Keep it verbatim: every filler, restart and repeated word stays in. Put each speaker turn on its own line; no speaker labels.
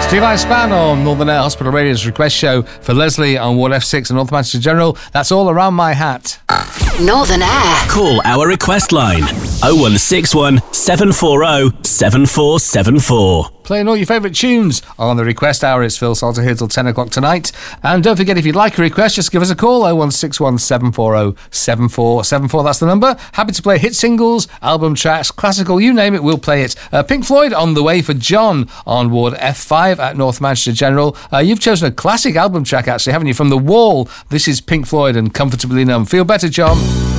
Steve Span on Northern Air Hospital Radio's request show for Leslie on Ward F six and North Manchester General. That's all around my hat.
Northern Air.
Call our request line oh one six one, seven four oh, seven four seven four.
Playing all your favourite tunes on the request hour. It's Phil Salter here till ten o'clock tonight. And don't forget, if you'd like a request, just give us a call, oh one six one, seven four oh, seven four seven four. That's the number. Happy to play hit singles, album tracks, classical, you name it, we'll play it. Uh, Pink Floyd on the way for John on Ward F five at North Manchester General. Uh, you've chosen a classic album track, actually, haven't you? From The Wall, this is Pink Floyd and Comfortably Numb. Feel better, John.